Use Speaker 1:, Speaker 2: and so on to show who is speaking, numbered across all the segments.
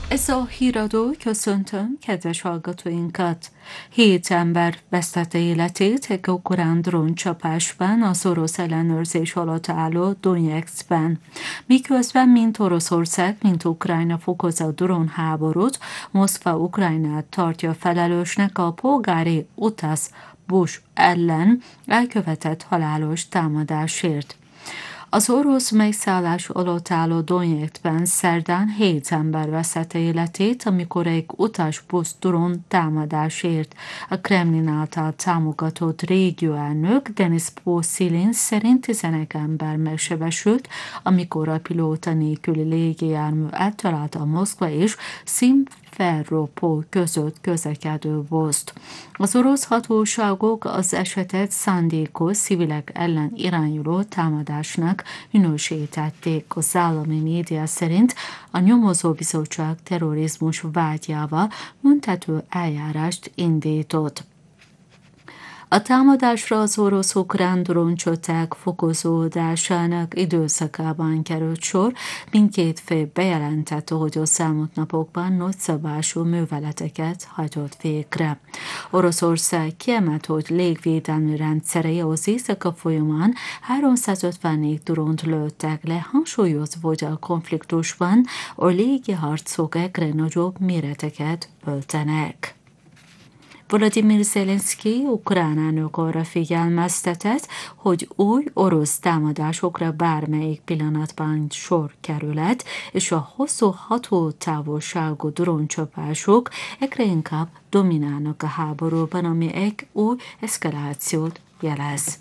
Speaker 1: Ez a híradó, köszöntöm kedves hallgatóinkat! 7 ember vesztette életét egy ukrán dróncsapásban az orosz ellenőrzés alatt álló Donetskben. Miközben mind Oroszország, mind Ukrajna fokozza a drónháborút, Moszkva Ukrajnát tartja felelősnek a polgári Utasz Busz ellen elkövetett halálos támadásért. Az orosz megszállás alatt álló Donetskben szerdán 7 ember vesztette életét, amikor egy utasbusz drón támadásért. A Kremlin által támogatott régióelnök Denis Puszilin szerint 11 ember megsebesült, amikor a pilóta nélküli légijármű eltalálta a Moszkva és Szimferopol között közlekedő buszt. Az orosz hatóságok az esetet szándékos civilek ellen irányuló támadásnak minősítették. Az állami média szerint a nyomozóbizottság terrorizmus vágyával büntető eljárást indított. A támadásra az orosz-ukrán dróncsaták fokozódásának időszakában került sor, mindkét fél bejelentette, hogy az elmúlt napokban nagyszabású műveleteket hajtott végre. Oroszország kiemelt, hogy légvédelmi rendszerei az éjszaka folyamán 354 drónt lőttek le, hangsúlyozva, hogy a konfliktusban a légiharcok egyre nagyobb méreteket öltenek. Volodymyr Zelenszky ukrán elnök arra figyelmeztetett, hogy új orosz támadásokra bármelyik pillanatban sor kerülhet, és a hosszú hatótávolságú dróncsapások egyre inkább dominálnak a háborúban, ami egy új eszkalációt jelez.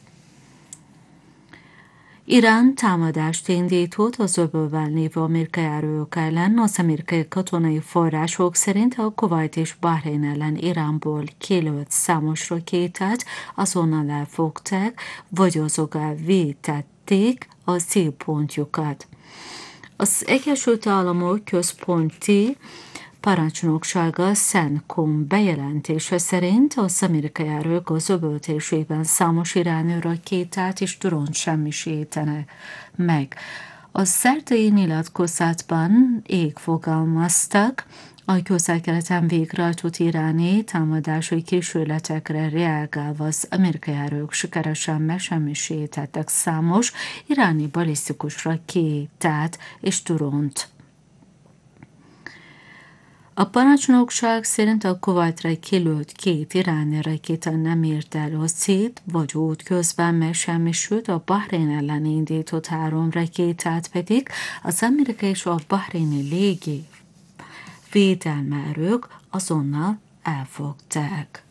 Speaker 1: Irán támadást indított az öbölben lévő amerikai erők ellen. Az amerikai katonai források szerint a Kuwait és Bahrein ellen Iránból kilőtt számos rakétát azonnal elfogták, vagy azok elvétették a célpontjukat. Az Egyesült Államok központi parancsnoksága CENTCOM bejelentése szerint az amerikai erők az öböl térségben számos iráni rakétát és drónt semmisítenek meg. A szerdai nyilatkozatban így fogalmaztak, a közel-keleten végrehajtott iráni támadási kísérletekre reagálva az amerikai erők sikeresen megsemmisítettek számos iráni balisztikus rakétát és drónt. A parancsnokság szerint a Kuwaitre kilőtt 2 iráni rakéta nem ért el a célt, vagy útközben megsemmisült, a Bahrein ellen indított 3 rakétát pedig az amerikai és a bahreini légi védelmi erők azonnal elfogták.